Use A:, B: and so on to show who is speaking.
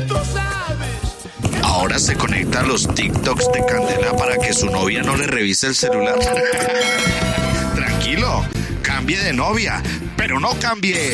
A: Ahora se conecta a los TikToks de Candela para que su novia no le revise el celular. Tranquilo, cambie de novia, pero no cambie